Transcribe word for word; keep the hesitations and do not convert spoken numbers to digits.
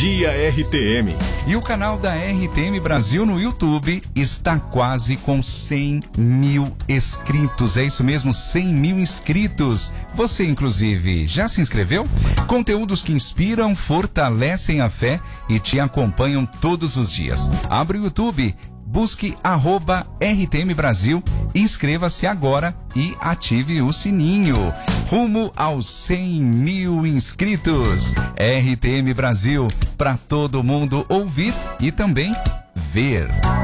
Dia R T M. E o canal da R T M Brasil no YouTube está quase com cem mil inscritos. É isso mesmo, cem mil inscritos. Você, inclusive, já se inscreveu? Conteúdos que inspiram, fortalecem a fé e te acompanham todos os dias. Abre o YouTube, busque arroba R T M Brasil, inscreva-se agora e ative o sininho. Rumo aos cem mil inscritos. R T M Brasil, para todo mundo ouvir e também ver.